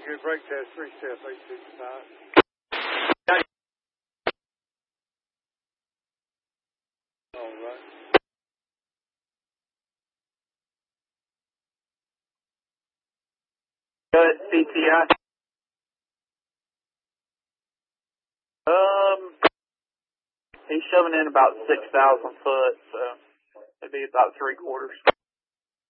Good brake test, 3 step, 865. All right. Good, CTI. He's shoving in about 6,000 foot, so it'd be about 3/4.